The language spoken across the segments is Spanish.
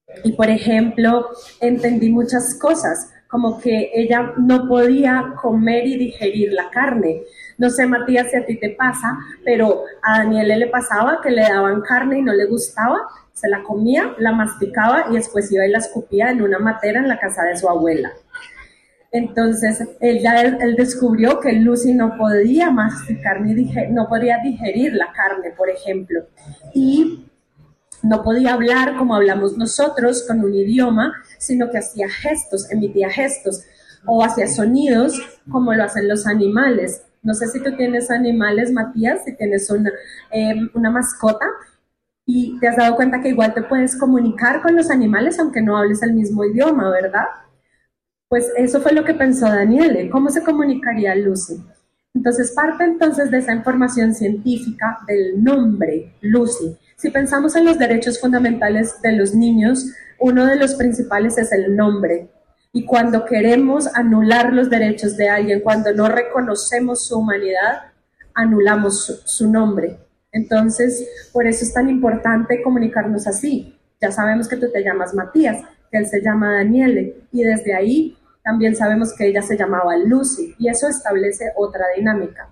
Y por ejemplo, entendí muchas cosas, como que ella no podía comer y digerir la carne. No sé, Matías, si a ti te pasa, pero a Daniele le pasaba que le daban carne y no le gustaba, se la comía, la masticaba y después iba y la escupía en una matera en la casa de su abuela. Entonces, él descubrió que Lucy no podía masticar no podía digerir la carne, por ejemplo. Y no podía hablar como hablamos nosotros con un idioma, sino que hacía gestos, emitía gestos o hacía sonidos como lo hacen los animales. No sé si tú tienes animales, Matías, si tienes una mascota y te has dado cuenta que igual te puedes comunicar con los animales aunque no hables el mismo idioma, ¿verdad? Pues eso fue lo que pensó Daniele, ¿cómo se comunicaría Lucy? Entonces parte entonces de esa información científica del nombre Lucy. Si pensamos en los derechos fundamentales de los niños, uno de los principales es el nombre. Y cuando queremos anular los derechos de alguien, cuando no reconocemos su humanidad, anulamos su nombre. Entonces, por eso es tan importante comunicarnos así. Ya sabemos que tú te llamas Matías, que él se llama Daniele, y desde ahí también sabemos que ella se llamaba Lucy, y eso establece otra dinámica.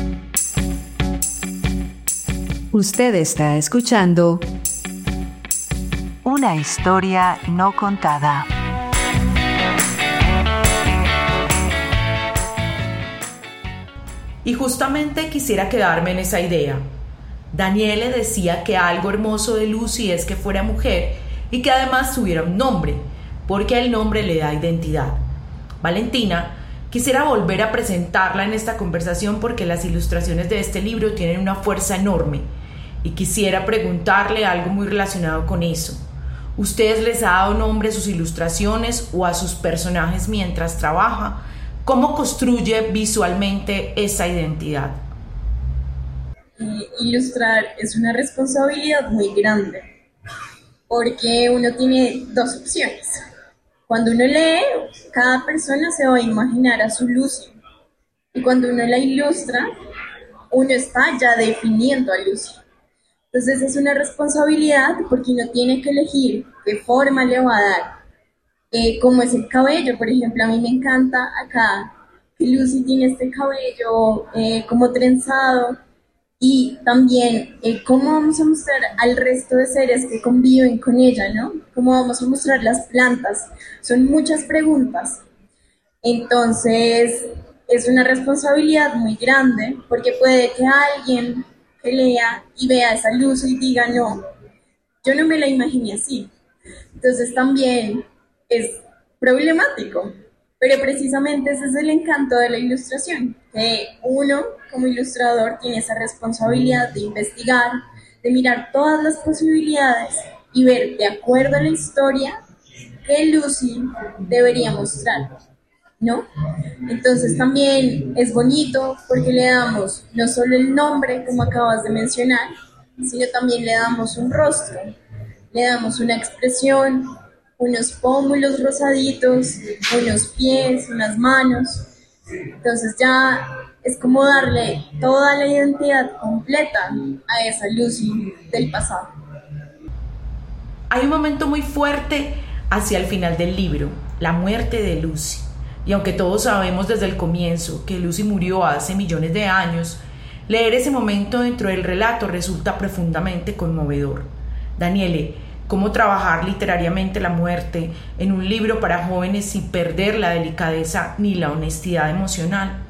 Usted está escuchando Una historia no contada. Y justamente quisiera quedarme en esa idea. Daniele decía que algo hermoso de Lucy es que fuera mujer y que además tuviera un nombre, porque el nombre le da identidad. Valentina, quisiera volver a presentarla en esta conversación porque las ilustraciones de este libro tienen una fuerza enorme y quisiera preguntarle algo muy relacionado con eso. ¿Ustedes les ha dado nombre a sus ilustraciones o a sus personajes mientras trabaja? ¿Cómo construye visualmente esa identidad? Ilustrar es una responsabilidad muy grande porque uno tiene dos opciones. Cuando uno lee, cada persona se va a imaginar a su Lucy. Y cuando uno la ilustra, uno está ya definiendo a Lucy. Entonces es una responsabilidad porque uno tiene que elegir qué forma le va a dar. Como es el cabello, por ejemplo, a mí me encanta acá que Lucy tiene este cabello como trenzado. Y también cómo vamos a mostrar al resto de seres que conviven con ella, ¿no? ¿Cómo vamos a mostrar las plantas? Son muchas preguntas. Entonces, es una responsabilidad muy grande porque puede que alguien que lea y vea esa luz y diga, no, yo no me la imaginé así. Entonces también es problemático. Pero precisamente ese es el encanto de la ilustración, que uno como ilustrador tiene esa responsabilidad de investigar, de mirar todas las posibilidades y ver de acuerdo a la historia qué Lucy debería mostrar, ¿no? Entonces también es bonito porque le damos no solo el nombre, como acabas de mencionar, sino también le damos un rostro, le damos una expresión, unos pómulos rosaditos, unos pies, unas manos. Entonces ya es como darle toda la identidad completa a esa Lucy del pasado. Hay un momento muy fuerte hacia el final del libro, la muerte de Lucy. Y aunque todos sabemos desde el comienzo que Lucy murió hace millones de años, leer ese momento dentro del relato resulta profundamente conmovedor. Daniele, ¿cómo trabajar literariamente la muerte en un libro para jóvenes sin perder la delicadeza ni la honestidad emocional?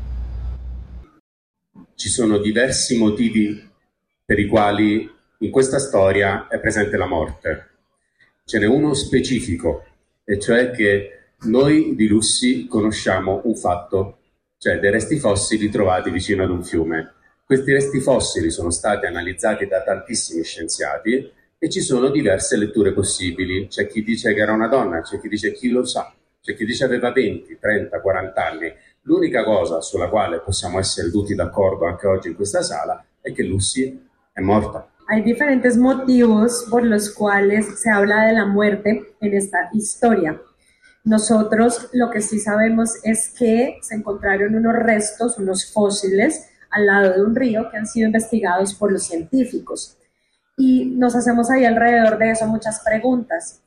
Ci sono diversi motivi per i quali in questa storia è presente la morte. Ce n'è uno specifico, e cioè che noi di Lucy conosciamo un fatto, cioè dei resti fossili trovati vicino ad un fiume. Questi resti fossili sono stati analizzati da tantissimi scienziati e ci sono diverse letture possibili. C'è chi dice che era una donna, c'è chi dice chi lo sa, c'è chi dice aveva 20, 30, 40 anni. L'unica cosa sulla quale possiamo essere tutti d'accordo anche oggi in questa sala è che Lucy è morta. Hay diferentes motivos por los cuales se habla de la muerte en esta historia. Nosotros lo que sí sabemos es que se encontraron unos restos, unos fósiles, al lado de un río que han sido investigados por los científicos. Y nos hacemos ahí alrededor de eso muchas preguntas.